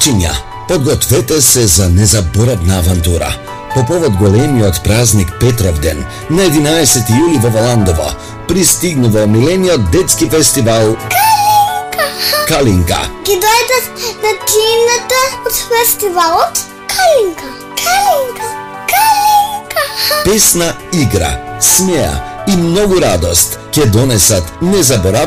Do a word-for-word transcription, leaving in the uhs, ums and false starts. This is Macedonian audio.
Дечиња, подгответе се за незаборавна авантура. По повод големиот празник Петровден на единаесети јули во Валандово пристигнува омилениот детски фестивал Калинка. Калинка. Ги дојдат на чината од фестивалот Калинка. Калинка. Калинка. Песна, игра, смеа и многу радост ќе донесат незаборавна